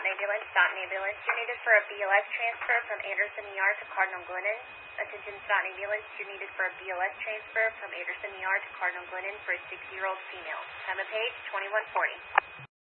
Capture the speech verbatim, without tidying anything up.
Staunton Ambulance. Staunton Ambulance, you're needed for a B L S transfer from Anderson E R to Cardinal Glennon. Attention Staunton Ambulance, you're needed for a B L S transfer from Anderson E R to Cardinal Glennon for a six-year-old female. Time of page, twenty-one forty.